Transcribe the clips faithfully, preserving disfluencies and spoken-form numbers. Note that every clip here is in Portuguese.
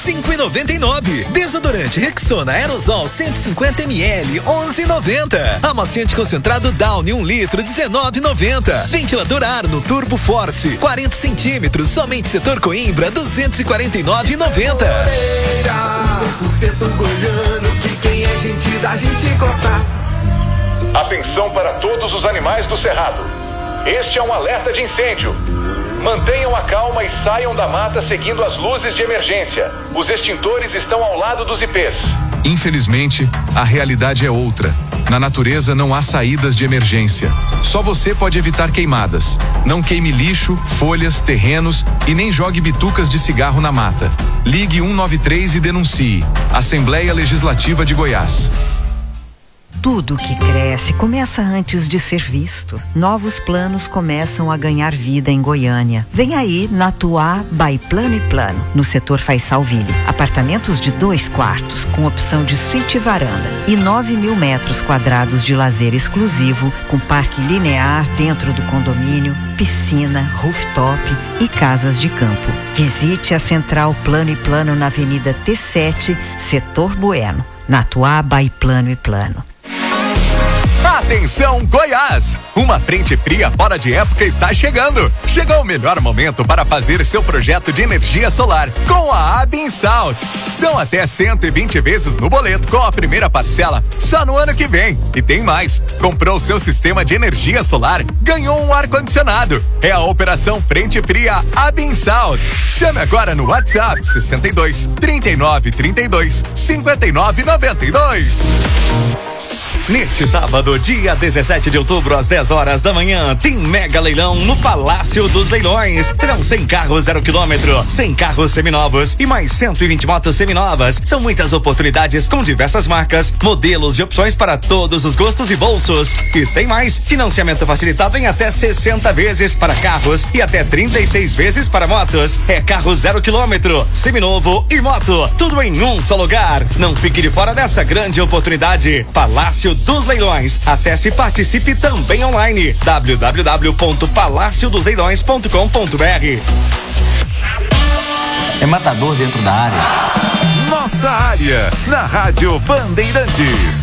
cinco e noventa e nove. Desodorante Rexona Aerosol cento e cinquenta mililitros, onze e noventa. Amaciante concentrado Downy um litro, dezenove e noventa. Ventilador Arno Turbo Force quarenta centímetros, somente setor Coimbra, duzentos e quarenta e nove e noventa. cem por cento goiano, que quem é gente da gente gosta. Atenção para todos os animais do cerrado. Este é um alerta de incêndio. Mantenham a calma e saiam da mata seguindo as luzes de emergência. Os extintores estão ao lado dos I Pês. Infelizmente, a realidade é outra. Na natureza não há saídas de emergência. Só você pode evitar queimadas. Não queime lixo, folhas, terrenos e nem jogue bitucas de cigarro na mata. Ligue um nove três e denuncie. Assembleia Legislativa de Goiás. Tudo que cresce começa antes de ser visto. Novos planos começam a ganhar vida em Goiânia. Vem aí Natuá by Plano e Plano, no setor Faisalville. Apartamentos de dois quartos, com opção de suíte e varanda. E nove mil metros quadrados de lazer exclusivo, com parque linear dentro do condomínio, piscina, rooftop e casas de campo. Visite a Central Plano e Plano na Avenida T sete, setor Bueno. Natuá by Plano e Plano. Atenção Goiás! Uma frente fria fora de época está chegando. Chegou o melhor momento para fazer seu projeto de energia solar com a ABINSALT. São até cento e vinte vezes no boleto com a primeira parcela só no ano que vem. E tem mais. Comprou seu sistema de energia solar, ganhou um ar-condicionado. É a operação Frente Fria ABINSALT. Chame agora no WhatsApp sessenta e dois, trinta e nove, trinta e dois, cinquenta e nove, noventa e dois. Neste sábado, dia dezessete de outubro, às dez horas da manhã, tem mega leilão no Palácio dos Leilões. Serão cem carros zero quilômetro, cem carros seminovos e mais cento e vinte motos seminovas. São muitas oportunidades com diversas marcas, modelos e opções para todos os gostos e bolsos. E tem mais, financiamento facilitado em até sessenta vezes para carros e até trinta e seis vezes para motos. É carro zero quilômetro, seminovo e moto, tudo em um só lugar. Não fique de fora dessa grande oportunidade. Palácio dos Leilões. Acesse e participe também online. w w w ponto palácio dos leilões ponto com ponto b r. É matador dentro da área. Nossa área, na Rádio Bandeirantes.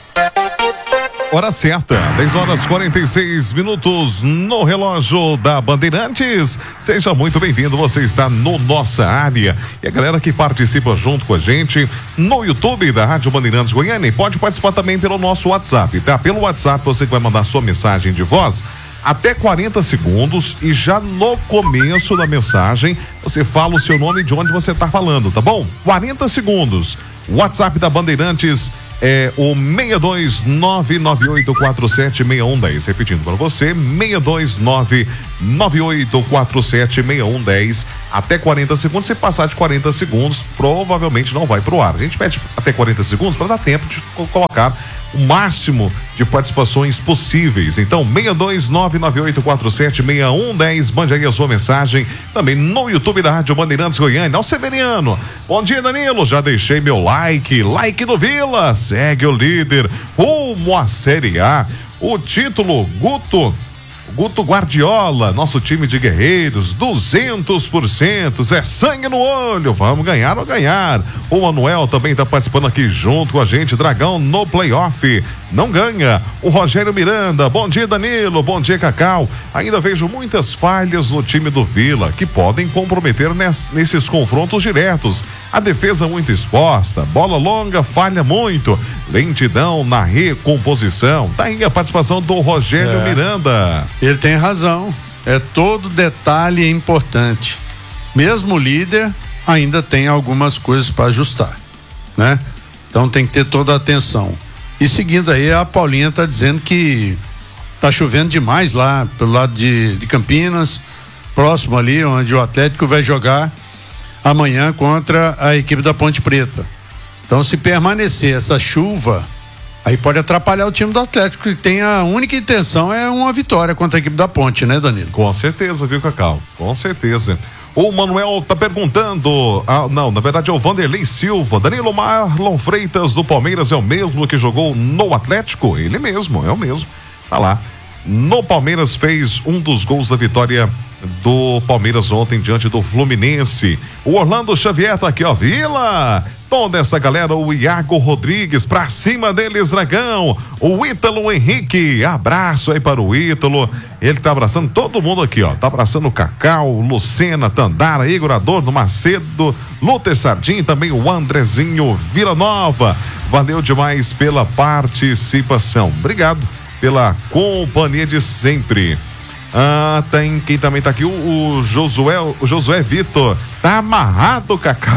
Hora certa, dez horas e quarenta e seis minutos no relógio da Bandeirantes. Seja muito bem-vindo, você está no Nossa Área. E a galera que participa junto com a gente no YouTube da Rádio Bandeirantes Goiânia e pode participar também pelo nosso WhatsApp, tá? Pelo WhatsApp você que vai mandar sua mensagem de voz até quarenta segundos e já no começo da mensagem você fala o seu nome e de onde você está falando, tá bom? quarenta segundos. WhatsApp da Bandeirantes é o seis dois nove nove oito quatro sete seis um um zero. Repetindo para você, seis dois nove nove oito quatro sete seis um um zero. Até quarenta segundos. Se passar de quarenta segundos, provavelmente não vai pro ar. A gente pede até quarenta segundos para dar tempo de colocar o máximo de participações possíveis. Então, seis dois nove nove oito quatro sete seis um um zero. Mande aí a sua mensagem também no YouTube da Rádio Bandeirantes Goiânia. Ao Severiano. Bom dia, Danilo. Já deixei meu like. Like do Vila. Segue o líder rumo à Série A. O título, Guto. Guto Guardiola, nosso time de guerreiros, duzentos por cento, é sangue no olho, vamos ganhar ou ganhar. O Manuel também está participando aqui junto com a gente, Dragão no playoff, não ganha. O Rogério Miranda, bom dia Danilo, bom dia Cacau. Ainda vejo muitas falhas no time do Vila, que podem comprometer nes, nesses confrontos diretos. A defesa muito exposta, bola longa falha muito, lentidão na recomposição. Tá aí a participação do Rogério é. Miranda. Ele tem razão, é todo detalhe importante. Mesmo o líder ainda tem algumas coisas para ajustar, né? Então tem que ter toda a atenção. E seguindo aí, a Paulinha tá dizendo que tá chovendo demais lá pelo lado de, de Campinas, próximo ali onde o Atlético vai jogar amanhã contra a equipe da Ponte Preta. Então, se permanecer essa chuva, aí pode atrapalhar o time do Atlético, que tem a única intenção é uma vitória contra a equipe da Ponte, né, Danilo? Com certeza, viu, Cacau? Com certeza. O Manuel tá perguntando, ah, não, na verdade é o Vanderlei Silva. Danilo, Marlon Freitas do Palmeiras é o mesmo que jogou no Atlético? Ele mesmo, é o mesmo. Tá lá. no Palmeiras, fez um dos gols da vitória do Palmeiras ontem diante do Fluminense. O Orlando Xavier tá aqui, ó, Vila, toda essa galera, o Iago Rodrigues, pra cima deles, Dragão, o Ítalo Henrique, abraço aí para o Ítalo, ele tá abraçando todo mundo aqui, ó, tá abraçando o Cacau, Lucena, Tandara, Igor Adorno, Macedo, Luther Sardim, também o Andrezinho Vila Nova, valeu demais pela participação, obrigado pela companhia de sempre. Ah, tem quem também tá aqui, o, o Josué, o Josué Vitor, tá amarrado, Cacau.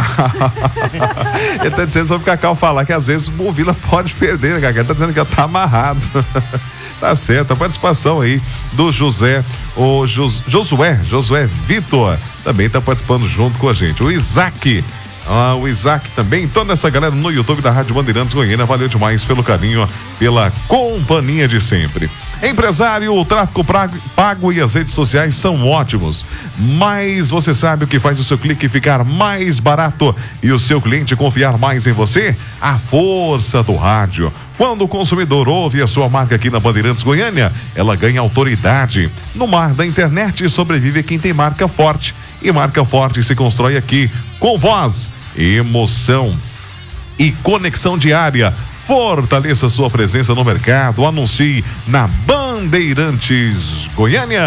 Ele tá dizendo sobre o Cacau falar que às vezes o Vila pode perder, né, Cacau? Ele tá dizendo que tá amarrado. Tá certo, a participação aí do José, o Jos, Josué, Josué Vitor, também tá participando junto com a gente. O Isaac, ah, o Isaac também, toda essa galera no YouTube da Rádio Bandeirantes Goiânia, valeu demais pelo carinho, pela companhia de sempre. Empresário, o tráfego pago e as redes sociais são ótimos, mas você sabe o que faz o seu clique ficar mais barato e o seu cliente confiar mais em você? A força do rádio. Quando o consumidor ouve a sua marca aqui na Bandeirantes Goiânia, ela ganha autoridade. No mar da internet sobrevive quem tem marca forte, e marca forte se constrói aqui com voz, emoção e conexão diária. Fortaleça sua presença no mercado. Anuncie na Bandeirantes Goiânia.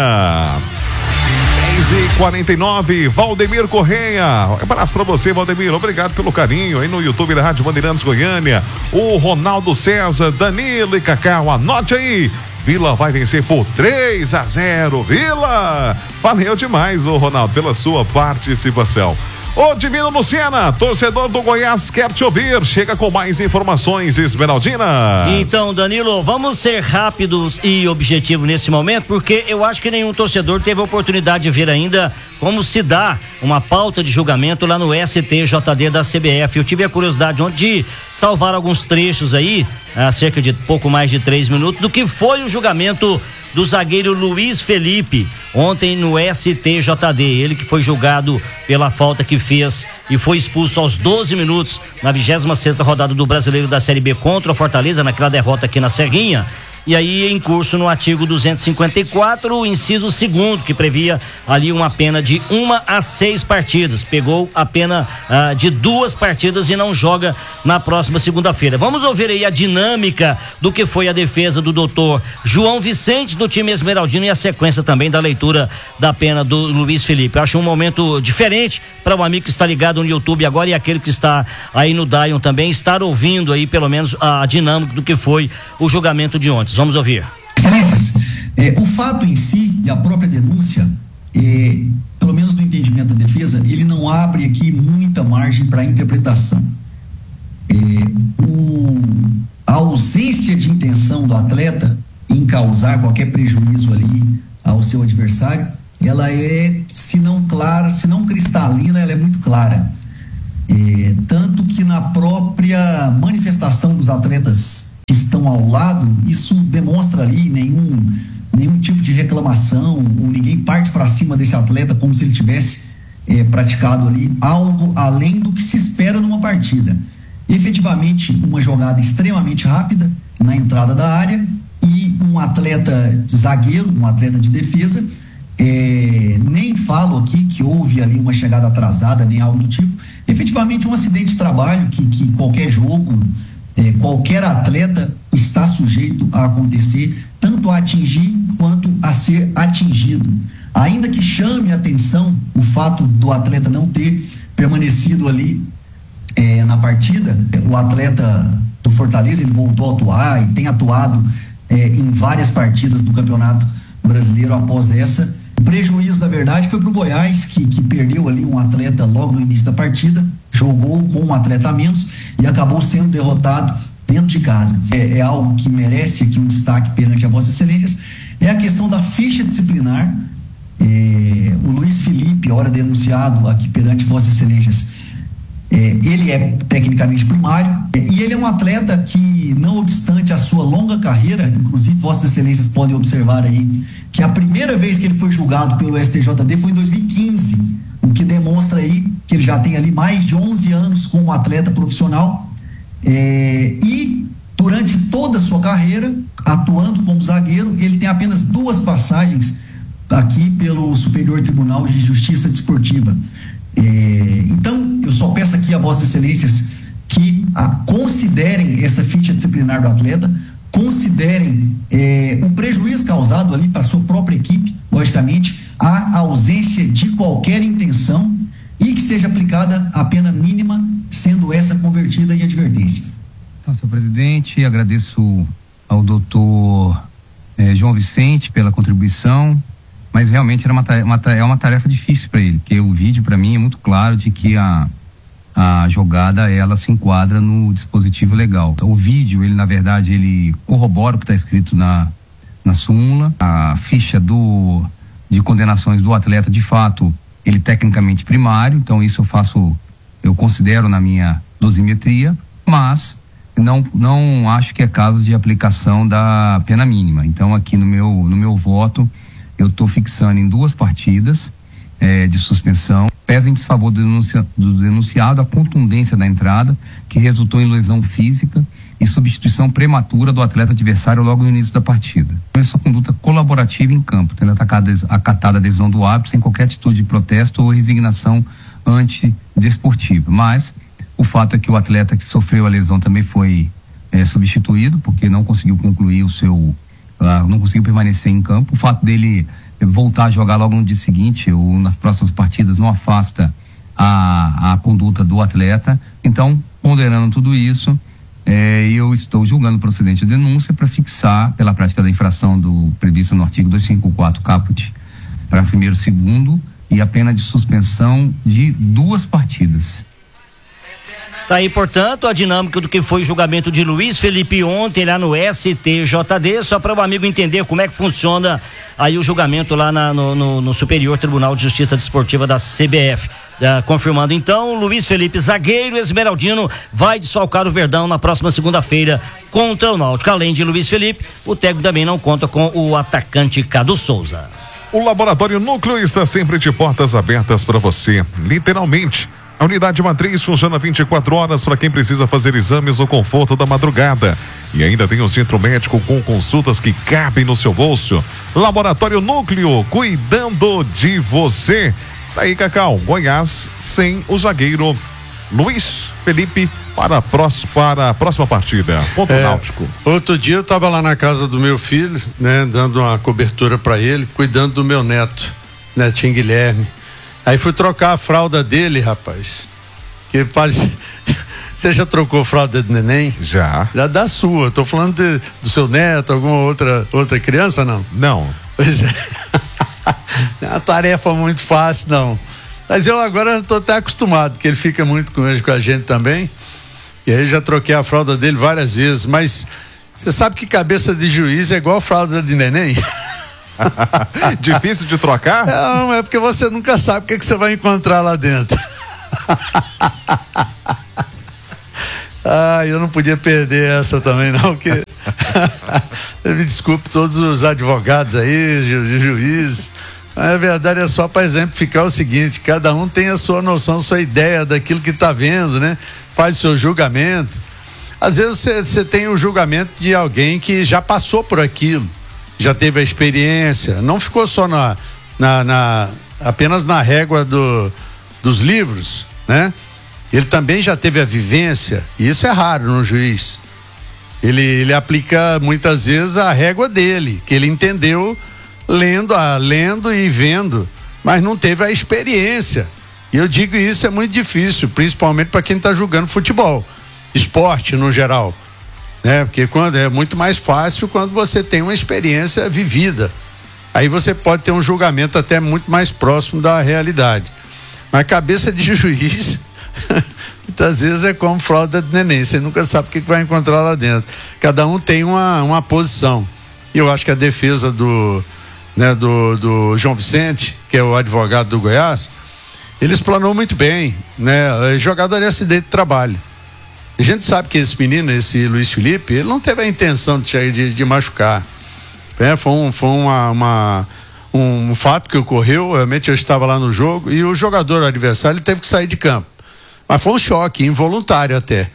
dez e quarenta e nove, Valdemir Correia. Um abraço pra você, Valdemir. Obrigado pelo carinho aí no YouTube da Rádio Bandeirantes Goiânia. O Ronaldo César, Danilo e Cacau, anote aí. Vila vai vencer por três a zero. Vila! Valeu demais, ô Ronaldo, pela sua participação. Ô Divino Lucena, torcedor do Goiás quer te ouvir. Chega com mais informações, Esmeraldina. Então, Danilo, vamos ser rápidos e objetivos nesse momento, porque eu acho que nenhum torcedor teve a oportunidade de ver ainda como se dá uma pauta de julgamento lá no S T J D da C B F. Eu tive a curiosidade ontem de salvar alguns trechos aí, há cerca de pouco mais de três minutos, do que foi o julgamento do zagueiro Luiz Felipe ontem no S T J D, ele que foi julgado pela falta que fez e foi expulso aos doze minutos na vigésima sexta rodada do Brasileiro da Série B contra o Fortaleza, naquela derrota aqui na Serrinha. E aí, em curso no artigo duzentos e cinquenta e quatro, o inciso segundo, que previa ali uma pena de uma a seis partidas. Pegou a pena ah, de duas partidas e não joga na próxima segunda-feira. Vamos ouvir aí a dinâmica do que foi a defesa do doutor João Vicente, do time esmeraldino, e a sequência também da leitura da pena do Luiz Felipe. Eu acho um momento diferente para o um amigo que está ligado no YouTube agora e aquele que está aí no Dion também, estar ouvindo aí pelo menos a dinâmica do que foi o julgamento de ontem. Vamos ouvir. Excelências, é, o fato em si e a própria denúncia, é, pelo menos no entendimento da defesa, ele não abre aqui muita margem para interpretação. É, o, a ausência de intenção do atleta em causar qualquer prejuízo ali ao seu adversário, ela é, se não clara, se não cristalina, ela é muito clara. É, tanto que na própria manifestação dos atletas que estão ao lado, isso demonstra ali nenhum, nenhum tipo de reclamação, ou ninguém parte para cima desse atleta como se ele tivesse é, praticado ali algo além do que se espera numa partida. Efetivamente, uma jogada extremamente rápida na entrada da área e um atleta zagueiro, um atleta de defesa, é, nem falo aqui que houve ali uma chegada atrasada, nem algo do tipo. Efetivamente, um acidente de trabalho que, que qualquer jogo, É, qualquer atleta está sujeito a acontecer, tanto a atingir quanto a ser atingido. Ainda que chame a atenção o fato do atleta não ter permanecido ali é, na partida, o atleta do Fortaleza, ele voltou a atuar e tem atuado é, em várias partidas do Campeonato Brasileiro após essa. O prejuízo, na verdade, foi para o Goiás, que, que perdeu ali um atleta logo no início da partida, jogou com um atleta a menos e acabou sendo derrotado dentro de casa. É, é algo que merece aqui um destaque perante a Vossas Excelências. É a questão da ficha disciplinar. É, o Luiz Felipe, hora denunciado aqui perante Vossas Excelências, é, ele é tecnicamente primário é, e ele é um atleta que, não obstante a sua longa carreira, inclusive Vossas Excelências podem observar aí que a primeira vez que ele foi julgado pelo S T J D foi em dois mil e quinze, o que demonstra aí que ele já tem ali mais de onze anos como atleta profissional, é, e durante toda a sua carreira, atuando como zagueiro, ele tem apenas duas passagens aqui pelo Superior Tribunal de Justiça Desportiva. É, então, eu só peço aqui a Vossas Excelências que a, considerem essa ficha disciplinar do atleta, considerem é, o prejuízo causado ali para a sua própria equipe, logicamente, a ausência de qualquer intenção e que seja aplicada a pena mínima, sendo essa convertida em advertência. Então, senhor presidente, agradeço ao doutor eh, João Vicente pela contribuição, mas realmente era uma, uma, é uma tarefa difícil para ele, porque o vídeo para mim é muito claro de que a, a jogada ela se enquadra no dispositivo legal. O vídeo, ele na verdade, ele corrobora o que está escrito na, na súmula, a ficha do, de condenações do atleta, de fato, ele tecnicamente primário, então isso eu faço, eu considero na minha dosimetria, mas não, não acho que é caso de aplicação da pena mínima. Então aqui no meu, no meu voto, eu estou fixando em duas partidas eh, de suspensão, pesa em desfavor do, denuncia, do denunciado a contundência da entrada, que resultou em lesão física e substituição prematura do atleta adversário logo no início da partida. Essa conduta colaborativa em campo, tendo atacado, acatada a decisão do árbitro sem qualquer atitude de protesto ou resignação antidesportiva. Mas o fato é que o atleta que sofreu a lesão também foi é, substituído, porque não conseguiu concluir o seu, uh, não conseguiu permanecer em campo. O fato dele voltar a jogar logo no dia seguinte ou nas próximas partidas não afasta a, a conduta do atleta. Então, ponderando tudo isso, É, eu estou julgando procedente a denúncia para fixar, pela prática da infração do prevista no artigo duzentos e cinquenta e quatro caput, para primeiro segundo, e a pena de suspensão de duas partidas. Tá aí, portanto, a dinâmica do que foi o julgamento de Luiz Felipe ontem lá no S T J D, só para o amigo entender como é que funciona aí o julgamento lá na, no, no, no Superior Tribunal de Justiça Desportiva da C B F. Uh, confirmando então, Luiz Felipe, zagueiro esmeraldino, vai desfalcar o Verdão na próxima segunda-feira contra o Náutico. Além de Luiz Felipe, o técnico também não conta com o atacante Cadu Souza. O Laboratório Núcleo está sempre de portas abertas para você, literalmente. A unidade matriz funciona vinte e quatro horas para quem precisa fazer exames no conforto da madrugada. E ainda tem o centro médico com consultas que cabem no seu bolso. Laboratório Núcleo, cuidando de você. Daí, Cacau, Goiás sem o zagueiro Luiz Felipe para a próxima, para a próxima partida. Ponto é, Náutico. Outro dia eu estava lá na casa do meu filho, né, dando uma cobertura para ele, cuidando do meu neto, netinho Guilherme. Aí fui trocar a fralda dele, rapaz. Que parece... Você já trocou fralda de neném? Já. Já da sua. Tô falando de, do seu neto, alguma outra, outra criança, não? Não. Pois é. Não é uma tarefa muito fácil, não. Mas eu agora estou até acostumado, porque ele fica muito com, com a gente também. E aí já troquei a fralda dele várias vezes. Mas você sabe que cabeça de juiz é igual fralda de neném? Difícil de trocar? Não, é porque você nunca sabe o que, que você vai encontrar lá dentro. Ah, eu não podia perder essa também, não, porque me desculpe todos os advogados aí, ju, juízes. A verdade é só para exemplificar o seguinte: cada um tem a sua noção, a sua ideia daquilo que está vendo, né? Faz seu julgamento. Às vezes você tem o julgamento de alguém que já passou por aquilo, já teve a experiência, não ficou só na, na, na apenas na régua do, dos livros, né? Ele também já teve a vivência, e isso é raro no juiz. Ele, ele aplica muitas vezes a régua dele, que ele entendeu lendo, ah, lendo e vendo, mas não teve a experiência. E eu digo isso é muito difícil, principalmente para quem está jogando futebol, esporte no geral, né? Porque quando é muito mais fácil quando você tem uma experiência vivida. Aí você pode ter um julgamento até muito mais próximo da realidade. Mas cabeça de juiz muitas vezes é como fralda de neném, você nunca sabe o que vai encontrar lá dentro. Cada um tem uma, uma posição. E eu acho que a defesa do, né, do, do João Vicente, que é o advogado do Goiás, ele explanou muito bem, né? Jogador de acidente de trabalho. A gente sabe que esse menino, esse Luiz Felipe, ele não teve a intenção de, de, de machucar. É, foi um, foi uma, uma, um, um fato que ocorreu. Realmente eu estava lá no jogo e o jogador adversário ele teve que sair de campo. Mas foi um choque involuntário até,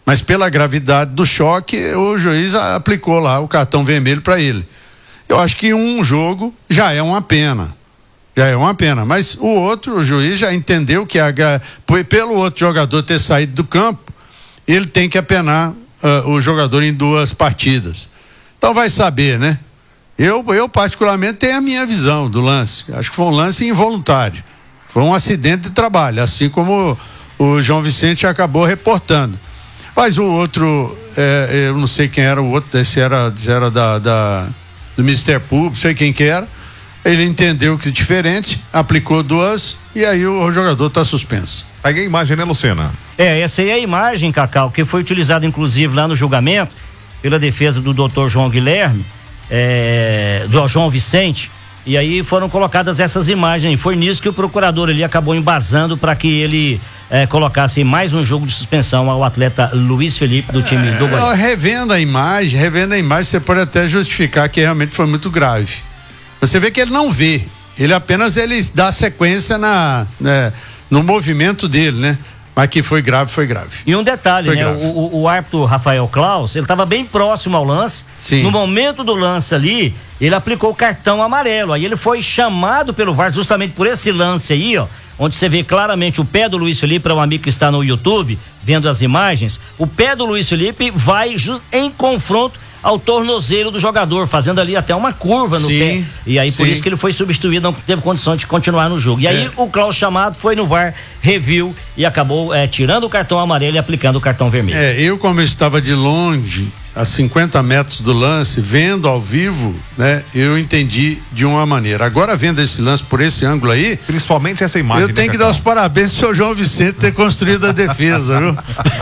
Mas pela gravidade do choque, o juiz aplicou lá o cartão vermelho para ele. Eu acho que um jogo já é uma pena. Já é uma pena. Mas o outro, o juiz já entendeu que a, pelo outro jogador ter saído do campo, ele tem que apenar uh, o jogador em duas partidas. Então vai saber, né? Eu, eu particularmente tenho a minha visão do lance. Acho que foi um lance involuntário. Foi um acidente de trabalho, assim como o João Vicente acabou reportando. Mas o outro, é, eu não sei quem era o outro, se era, se era da, da, do Ministério Público, não sei quem que era. Ele entendeu que é diferente, aplicou duas e aí o, o jogador está suspenso. Aí a imagem, né, Luciana? É, essa aí é a imagem, Cacau, que foi utilizada inclusive lá no julgamento pela defesa do doutor João Guilherme, é, do João Vicente, e aí foram colocadas essas imagens. Foi nisso que o procurador ali acabou embasando para que ele é, colocasse mais um jogo de suspensão ao atleta Luiz Felipe do time do Goiás. Revendo a imagem, revendo a imagem, você pode até justificar que realmente foi muito grave. Você vê que ele não vê, ele apenas ele dá sequência na, né, no movimento dele, né? Mas que foi grave, foi grave. E um detalhe, foi né? O, o, o árbitro Rafael Klaus, ele estava bem próximo ao lance. Sim. No momento do lance ali, ele aplicou o cartão amarelo. Aí ele foi chamado pelo V A R justamente por esse lance aí, ó. Onde você vê claramente o pé do Luiz Felipe, para um amigo que está no YouTube, vendo as imagens. O pé do Luiz Felipe vai just, em confronto ao tornozelo do jogador, fazendo ali até uma curva no sim, pé. E aí por sim. isso que ele foi substituído, não teve condição de continuar no jogo. E aí é. o Klaus chamado foi no V A R, reviu e acabou é, tirando o cartão amarelo e aplicando o cartão vermelho. É, eu como eu estava de longe, a cinquenta metros do lance, vendo ao vivo, né, eu entendi de uma maneira. Agora vendo esse lance por esse ângulo aí, principalmente essa imagem. Eu tenho que dar os parabéns pro seu João Vicente ter construído a defesa, viu?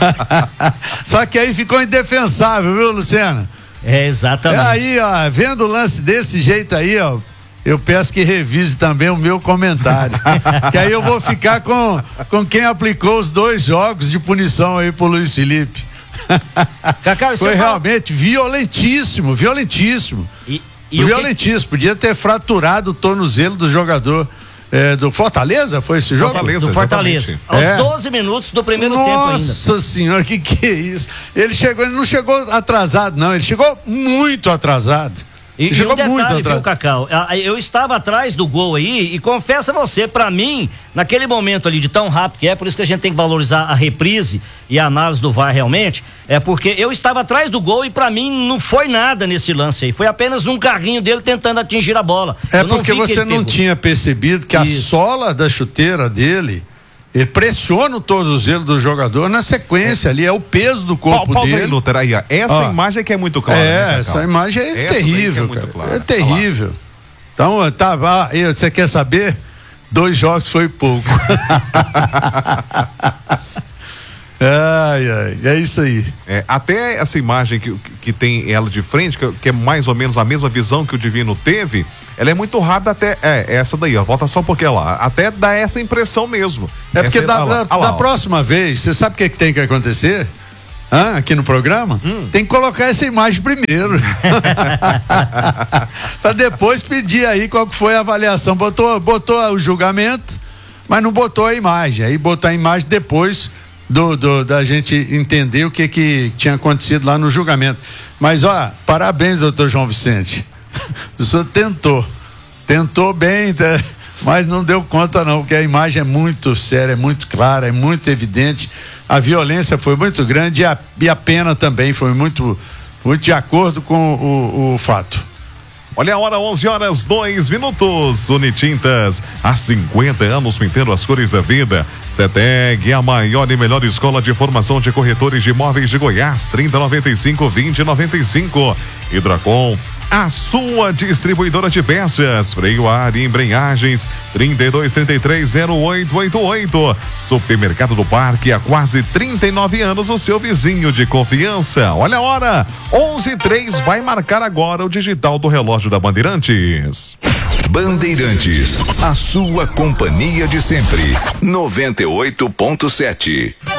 Só que aí ficou indefensável, viu, Luciana? É, exatamente. É aí, ó, vendo o lance desse jeito aí, ó, eu peço que revise também o meu comentário. Que aí eu vou ficar com, com quem aplicou os dois jogos de punição aí pro Luiz Felipe. Cacau, foi realmente fala... violentíssimo, violentíssimo. E, e violentíssimo. Que... Podia ter fraturado o tornozelo do jogador. É, do Fortaleza, foi esse jogo? Fortaleza, do Fortaleza. Aos é. doze minutos do primeiro Nossa tempo ainda. Nossa senhora, que que é isso? Ele chegou, ele não chegou atrasado, não, ele chegou muito atrasado. E, ele e chegou um detalhe, muito atrasado. Viu, Cacau? Eu estava atrás do gol aí e confesso a você, pra mim, naquele momento ali de tão rápido que é, por isso que a gente tem que valorizar a reprise e a análise do V A R realmente, é porque eu estava atrás do gol e pra mim não foi nada nesse lance aí, foi apenas um carrinho dele tentando atingir a bola. É eu não porque você não pegou. tinha percebido que isso. a sola da chuteira dele, ele pressiona o tornozelo do jogador na sequência é. ali, é o peso do corpo Pausa dele. Aí, Luther, aí, essa ó, imagem que é muito clara. É, né, essa imagem é essa terrível, é, cara. clara. É terrível. Então, tá, você quer saber? Dois jogos foi pouco. Ai, ai, é isso aí. É, até essa imagem que, que tem ela de frente, que, que é mais ou menos a mesma visão que o Divino teve, ela é muito rápida até, é, essa daí, ó, volta só um pouquinho lá, até dá essa impressão mesmo. É porque essa, da, lá, da, lá, da próxima vez, você sabe o que, que tem que acontecer? Ah, aqui no programa? Hum. Tem que colocar essa imagem primeiro. Pra depois pedir aí qual que foi a avaliação. Botou, botou o julgamento, mas não botou a imagem. Aí botar a imagem depois do, do, da gente entender o que, que tinha acontecido lá no julgamento. Mas, ó, parabéns, doutor João Vicente. O senhor tentou. Tentou bem, tá? Mas não deu conta não, porque a imagem é muito séria, é muito clara, é muito evidente. A violência foi muito grande e a, e a pena também foi muito, muito de acordo com o, o fato. Olha a hora, onze horas, dois minutos. Unitintas, há cinquenta anos pintando as cores da vida. CETEG, a maior e melhor escola de formação de corretores de imóveis de Goiás. trinta noventa e cinco, vinte noventa e cinco. Hidracom, a sua distribuidora de peças, freio a ar e embreagens, trinta e dois, trinta e três, zero oito oito oito. Supermercado do Parque, há quase trinta e nove anos, o seu vizinho de confiança. Olha a hora, onze e três, vai marcar agora o digital do relógio da Bandeirantes. Bandeirantes, a sua companhia de sempre, noventa e oito ponto sete.